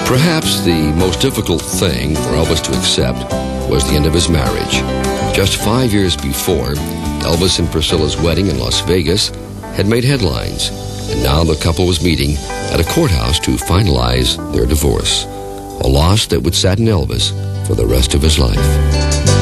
Perhaps the most difficult thing for Elvis to accept was the end of his marriage. Just 5 years before, Elvis and Priscilla's wedding in Las Vegas had made headlines, and now the couple was meeting at a courthouse to finalize their divorce, a loss that would sadden Elvis for the rest of his life.